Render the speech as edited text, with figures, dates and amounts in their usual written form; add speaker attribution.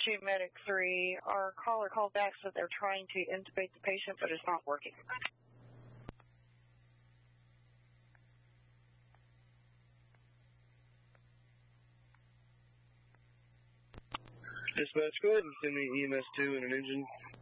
Speaker 1: 2 Medic 3. Our caller called back so they're trying to intubate the patient, but it's not working.
Speaker 2: Dispatch, go ahead and send me EMS 2 and an engine.